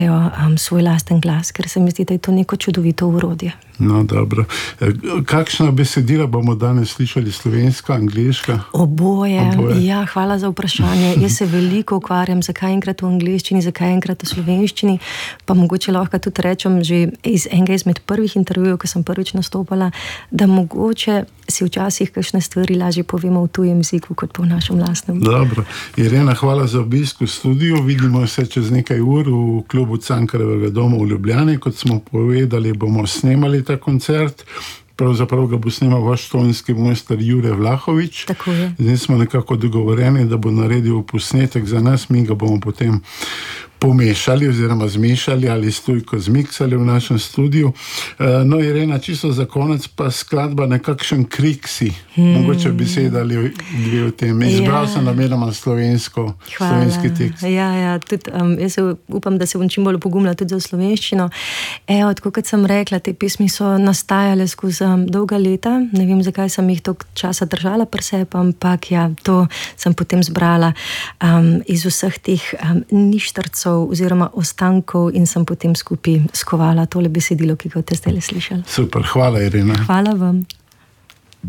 svoj lasten glas, ker se mi zdi, da je to neko čudovito urodje. No, dobro. Kakšna besedila bomo danes slišali, slovenska, angleška? Oboje. Ja, hvala za vprašanje. Jaz se veliko ukvarjam, zakaj enkrat v angleščini, zakaj enkrat v slovenščini, pa mogoče lahko tudi rečem že iz enega izmed prvih intervjujev, ko sem prvič nastopala, da mogoče si včasih kakšne stvari lažje povemo v tujem jeziku, kot pa v našem lastnem. Dobro. Irena, hvala za obisk v studiu. Vidimo se čez nekaj ur v klubu Cankarjevega doma v Ljubljani. Kot smo povedali, bomo snemali ta koncert. Pravzaprav ga bo snemal vaš tonski mojster Jure Vlahovič. Tako je. Zdaj smo nekako dogovorjeni, da bo naredil posnetek za nas, mi ga bomo potem pomešali oziroma zmešali ali stujko zmiksali v našem studiu. No, Irena, čisto za konec pa skladba Nekakšen krik si. Mogoče bi sedali dve v tem. Izbral sem namenoma slovenski tekst. Ja, tudi jaz upam, da se bom čim bolj opogumila tudi za slovenščino. Tako kot sem rekla, te pesmi so nastajale skozi dolga leta. Ne vem, zakaj sem jih toliko časa držala pri sebi, ampak ja, to sem potem zbrala iz vseh teh ništrcev oziroma ostankov in sem potem skupaj skovala tole besedilo, ki ga boste zdaj slišali. Super, hvala Irena. Hvala vam.